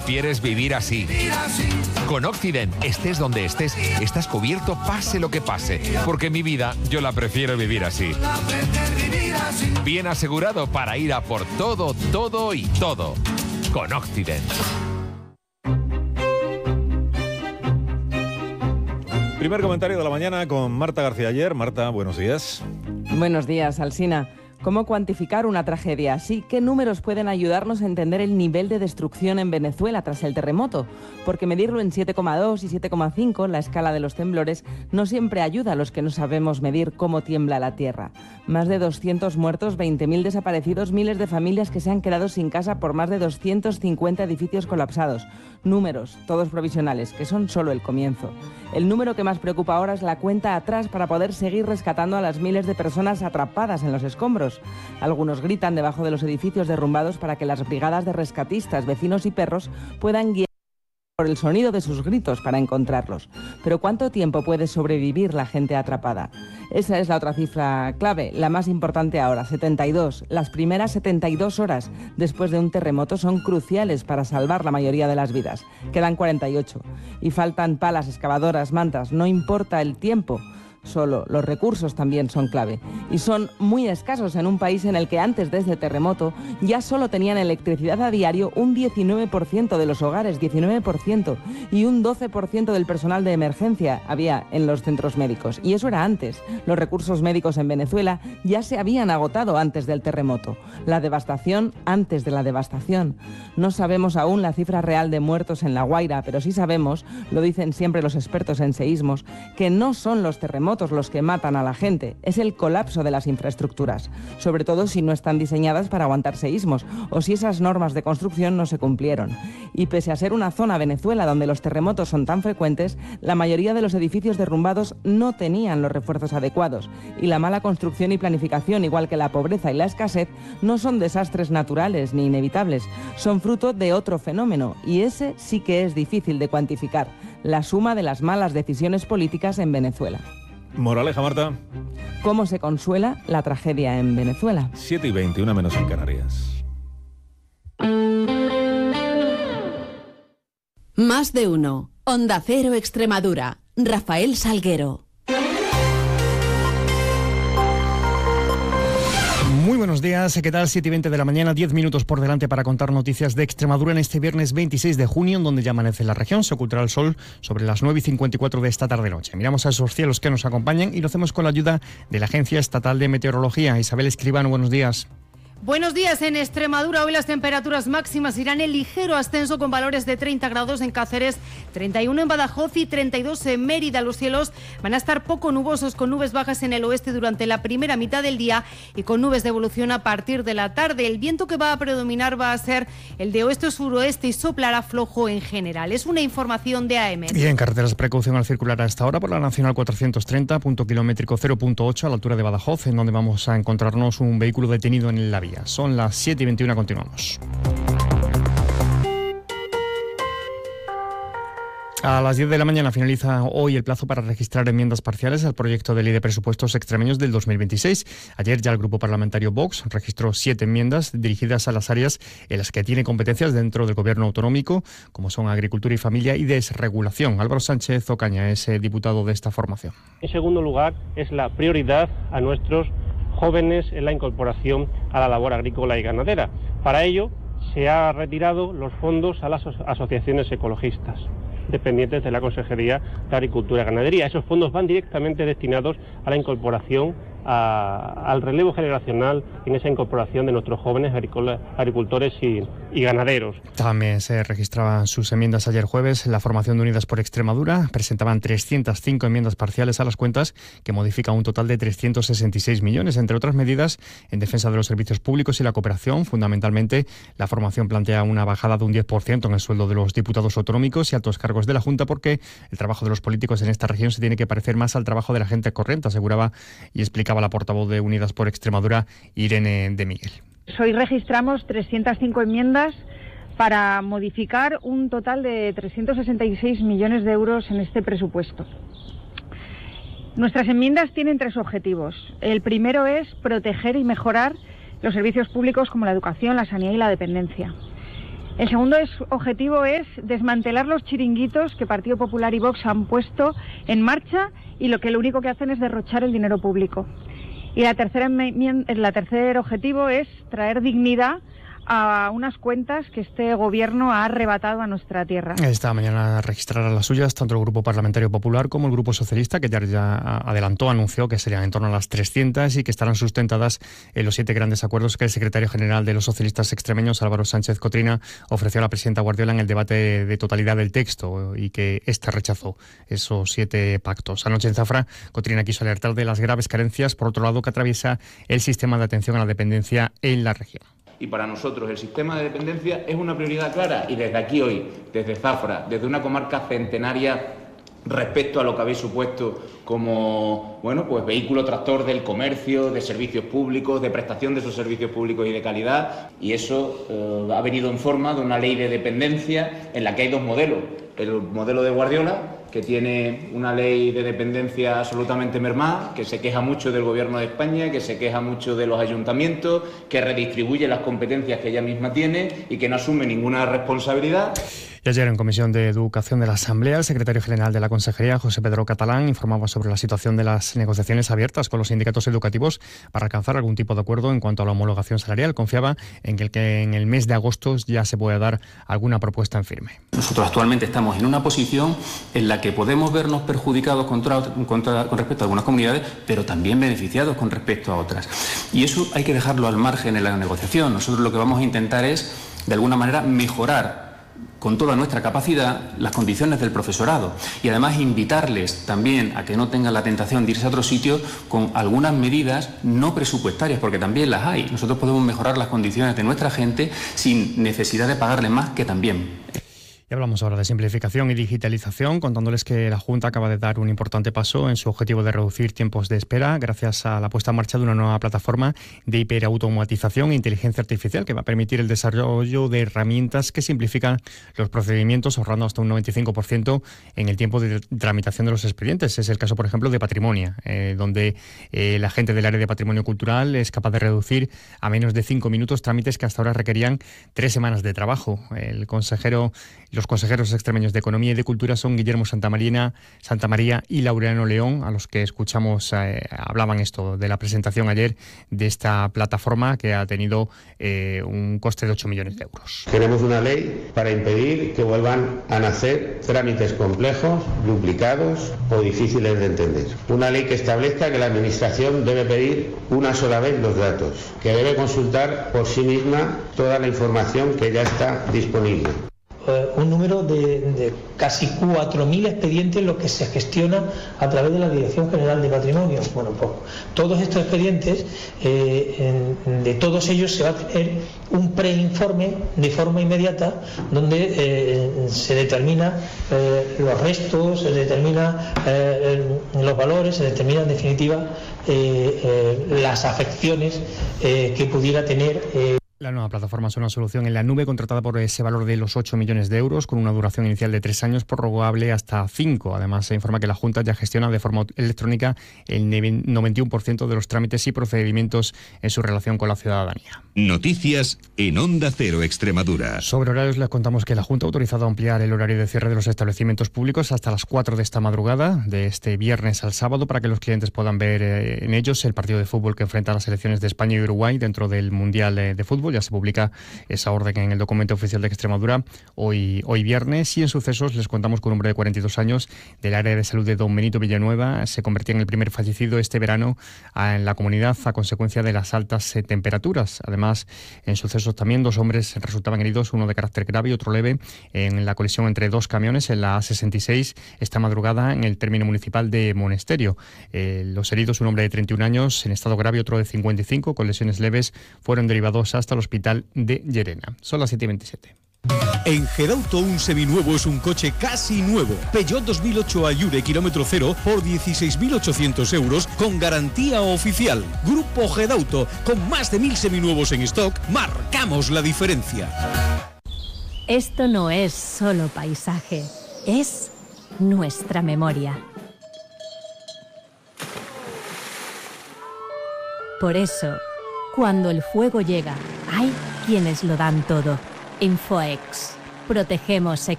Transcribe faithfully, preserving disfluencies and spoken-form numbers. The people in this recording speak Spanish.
prefieres vivir así. Con Occident, estés donde estés, estás cubierto pase lo que pase, porque mi vida yo la prefiero vivir así. Bien asegurado para ir a por todo, todo y todo. Con Occident. Primer comentario de la mañana con Marta García Ayer. Marta, buenos días. Buenos días, Alsina. ¿Cómo cuantificar una tragedia así? ¿Qué números pueden ayudarnos a entender el nivel de destrucción en Venezuela tras el terremoto? Porque medirlo en siete coma dos y siete coma cinco, la escala de los temblores, no siempre ayuda a los que no sabemos medir cómo tiembla la tierra. Más de doscientos muertos, veinte mil desaparecidos, miles de familias que se han quedado sin casa por más de doscientos cincuenta edificios colapsados. Números, todos provisionales, que son solo el comienzo. El número que más preocupa ahora es la cuenta atrás para poder seguir rescatando a las miles de personas atrapadas en los escombros. Algunos gritan debajo de los edificios derrumbados para que las brigadas de rescatistas, vecinos y perros puedan guiar por el sonido de sus gritos para encontrarlos. Pero ¿cuánto tiempo puede sobrevivir la gente atrapada? Esa es la otra cifra clave, la más importante ahora, setenta y dos. Las primeras setenta y dos horas después de un terremoto son cruciales para salvar la mayoría de las vidas. Quedan cuarenta y ocho. Y faltan palas, excavadoras, mantas, no importa el tiempo. Solo los recursos también son clave y son muy escasos en un país en el que antes de este terremoto ya solo tenían electricidad a diario un diecinueve por ciento de los hogares, diecinueve por ciento, y un doce por ciento del personal de emergencia había en los centros médicos. Y eso era antes. Los recursos médicos en Venezuela ya se habían agotado antes del terremoto. La devastación antes de la devastación. No sabemos aún la cifra real de muertos en La Guaira, pero sí sabemos, lo dicen siempre los expertos en seísmos, que no son los terremotos los que matan a la gente, es el colapso de las infraestructuras, sobre todo si no están diseñadas para aguantar seísmos o si esas normas de construcción no se cumplieron. Y pese a ser una zona, Venezuela, donde los terremotos son tan frecuentes, la mayoría de los edificios derrumbados no tenían los refuerzos adecuados y la mala construcción y planificación, igual que la pobreza y la escasez, no son desastres naturales ni inevitables, son fruto de otro fenómeno y ese sí que es difícil de cuantificar, la suma de las malas decisiones políticas en Venezuela. Moraleja, Marta. ¿Cómo se consuela la tragedia en Venezuela? siete y veinte, una menos en Canarias. Más de uno. Onda Cero Extremadura. Rafael Salguero. Muy buenos días, ¿qué tal? siete y veinte de la mañana, diez minutos por delante para contar noticias de Extremadura en este viernes veintiséis de junio, en donde ya amanece la región, se ocultará el sol sobre las nueve y cincuenta y cuatro de esta tarde-noche. Miramos a esos cielos que nos acompañan y lo hacemos con la ayuda de la Agencia Estatal de Meteorología. Isabel Escribano, buenos días. Buenos días. En Extremadura hoy las temperaturas máximas irán en ligero ascenso con valores de treinta grados en Cáceres, treinta y uno en Badajoz y treinta y dos en Mérida. Los cielos van a estar poco nubosos con nubes bajas en el oeste durante la primera mitad del día y con nubes de evolución a partir de la tarde. El viento que va a predominar va a ser el de oeste-suroeste y soplará flojo en general. Es una información de A M. Y en carreteras, precaución al circular a esta hora por la Nacional cuatrocientos treinta, punto kilométrico cero punto ocho a la altura de Badajoz, en donde vamos a encontrarnos un vehículo detenido en la vía. Son las siete y veintiuno, continuamos. A las diez de la mañana finaliza hoy el plazo para registrar enmiendas parciales al proyecto de ley de presupuestos extremeños del dos mil veintiséis. Ayer ya el grupo parlamentario Vox registró siete enmiendas dirigidas a las áreas en las que tiene competencias dentro del gobierno autonómico, como son agricultura y familia y desregulación. Álvaro Sánchez Ocaña es diputado de esta formación. En segundo lugar, es la prioridad a nuestros jóvenes en la incorporación a la labor agrícola y ganadera. Para ello, se han retirado los fondos a las asociaciones ecologistas dependientes de la Consejería de Agricultura y Ganadería. Esos fondos van directamente destinados a la incorporación a, al relevo generacional en esa incorporación de nuestros jóvenes agricultores y, y ganaderos. También se registraban sus enmiendas ayer jueves. La formación de Unidas por Extremadura presentaban trescientas cinco enmiendas parciales a las cuentas que modifican un total de trescientos sesenta y seis millones, entre otras medidas en defensa de los servicios públicos y la cooperación. Fundamentalmente, la formación plantea una bajada de un diez por ciento en el sueldo de los diputados autonómicos y altos cargos de la Junta, porque el trabajo de los políticos en esta región se tiene que parecer más al trabajo de la gente corriente, aseguraba y explicaba la portavoz de Unidas por Extremadura, Irene de Miguel. Hoy registramos trescientas cinco enmiendas para modificar un total de trescientos sesenta y seis millones de euros en este presupuesto. Nuestras enmiendas tienen tres objetivos. El primero es proteger y mejorar los servicios públicos como la educación, la sanidad y la dependencia. El segundo es, objetivo es desmantelar los chiringuitos que Partido Popular y Vox han puesto en marcha y lo que lo único que hacen es derrochar el dinero público. Y la tercera, la tercer objetivo es traer dignidad a unas cuentas que este gobierno ha arrebatado a nuestra tierra. Esta mañana registrarán las suyas tanto el Grupo Parlamentario Popular como el Grupo Socialista, que ya, ya adelantó, anunció que serían en torno a las trescientas y que estarán sustentadas en los siete grandes acuerdos que el secretario general de los socialistas extremeños, Álvaro Sánchez Cotrina, ofreció a la presidenta Guardiola en el debate de totalidad del texto y que ésta rechazó esos siete pactos. Anoche en Zafra, Cotrina quiso alertar de las graves carencias, por otro lado, que atraviesa el sistema de atención a la dependencia en la región. Y para nosotros el sistema de dependencia es una prioridad clara y desde aquí hoy, desde Zafra, desde una comarca centenaria respecto a lo que habéis supuesto como bueno, pues vehículo tractor del comercio, de servicios públicos, de prestación de esos servicios públicos y de calidad, y eso eh, ha venido en forma de una ley de dependencia en la que hay dos modelos. El modelo de Guardiola, que tiene una ley de dependencia absolutamente mermada, que se queja mucho del Gobierno de España, que se queja mucho de los ayuntamientos, que redistribuye las competencias que ella misma tiene y que no asume ninguna responsabilidad. Y ayer en Comisión de Educación de la Asamblea, el secretario general de la Consejería, José Pedro Catalán, informaba sobre la situación de las negociaciones abiertas con los sindicatos educativos para alcanzar algún tipo de acuerdo en cuanto a la homologación salarial. Confiaba en que, el que en el mes de agosto ya se pueda dar alguna propuesta en firme. Nosotros actualmente estamos en una posición en la que podemos vernos perjudicados contra, contra, con respecto a algunas comunidades, pero también beneficiados con respecto a otras. Y eso hay que dejarlo al margen en la negociación. Nosotros lo que vamos a intentar es, de alguna manera, mejorar con toda nuestra capacidad las condiciones del profesorado y además invitarles también a que no tengan la tentación de irse a otros sitios con algunas medidas no presupuestarias, porque también las hay. Nosotros podemos mejorar las condiciones de nuestra gente sin necesidad de pagarles más, que también. Y hablamos ahora de simplificación y digitalización, contándoles que la Junta acaba de dar un importante paso en su objetivo de reducir tiempos de espera gracias a la puesta en marcha de una nueva plataforma de hiperautomatización e inteligencia artificial que va a permitir el desarrollo de herramientas que simplifican los procedimientos, ahorrando hasta un noventa y cinco por ciento en el tiempo de tramitación de los expedientes. Es el caso, por ejemplo, de Patrimonio, eh, donde eh, la gente del área de Patrimonio Cultural es capaz de reducir a menos de cinco minutos trámites que hasta ahora requerían tres semanas de trabajo. El consejero... Los consejeros extremeños de Economía y de Cultura son Guillermo Santamaría, Santamaría y Laureano León, a los que escuchamos, eh, hablaban esto de la presentación ayer de esta plataforma que ha tenido eh, un coste de ocho millones de euros. Queremos una ley para impedir que vuelvan a nacer trámites complejos, duplicados o difíciles de entender. Una ley que establezca que la Administración debe pedir una sola vez los datos, que debe consultar por sí misma toda la información que ya está disponible. Un número de, de casi cuatro mil expedientes los que se gestionan a través de la Dirección General de Patrimonio. Bueno, pues todos estos expedientes, eh, en, de todos ellos se va a tener un preinforme de forma inmediata donde eh, se determina eh, los restos, se determina eh, los valores, se determina en definitiva eh, eh, las afecciones eh, que pudiera tener. Eh, La nueva plataforma es una solución en la nube contratada por ese valor de los ocho millones de euros, con una duración inicial de tres años, prorrogable hasta cinco. Además, se informa que la Junta ya gestiona de forma electrónica el noventa y uno por ciento de los trámites y procedimientos en su relación con la ciudadanía. Noticias en Onda Cero Extremadura. Sobre horarios, les contamos que la Junta ha autorizado ampliar el horario de cierre de los establecimientos públicos hasta las cuatro de esta madrugada, de este viernes al sábado, para que los clientes puedan ver eh, en ellos el partido de fútbol que enfrenta a las selecciones de España y Uruguay dentro del Mundial eh, de Fútbol. Ya se publica esa orden en el documento oficial de Extremadura hoy, hoy viernes. Y en sucesos les contamos que un hombre de cuarenta y dos años del área de salud de Don Benito Villanueva se convertía en el primer fallecido este verano en la comunidad a consecuencia de las altas eh, temperaturas. Además, en sucesos también dos hombres resultaban heridos, uno de carácter grave y otro leve, en la colisión entre dos camiones en la A sesenta y seis esta madrugada en el término municipal de Monesterio. Eh, los heridos, un hombre de treinta y un años en estado grave y otro de cincuenta y cinco con lesiones leves, fueron derivados hasta el hospital de Llerena. Son las siete y veintisiete. En Gedauto un seminuevo es un coche casi nuevo. Peugeot dos mil ocho Ayure kilómetro cero por dieciséis mil ochocientos euros con garantía oficial. Grupo Gedauto, con más de mil seminuevos en stock, marcamos la diferencia. Esto no es solo paisaje, es nuestra memoria. Por eso, cuando el fuego llega, hay quienes lo dan todo. Infoex. Protegemos